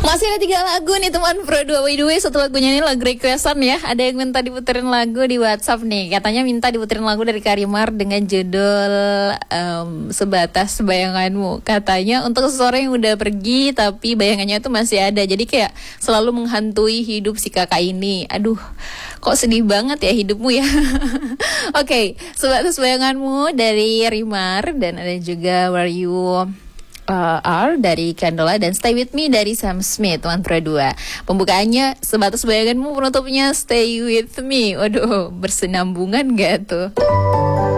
Masih ada 3 lagu nih teman Pro 2. By the way, satu lagunya ini lagu requestan ya. Ada yang minta diputerin lagu di WhatsApp nih. Katanya minta diputerin lagu dari Karimar dengan judul Sebatas Bayanganmu. Katanya untuk seseorang yang udah pergi tapi bayangannya tuh masih ada. Jadi kayak selalu menghantui hidup si kakak ini. Aduh, kok sedih banget ya hidupmu ya. Oke, Sebatas Bayanganmu dari Rimar. Dan ada juga Where You Are dari Candela dan Stay With Me dari Sam Smith, One Pro 2. Pembukaannya Sebatas Bayanganmu, penutupnya Stay With Me. Waduh, bersenambungan gak tuh?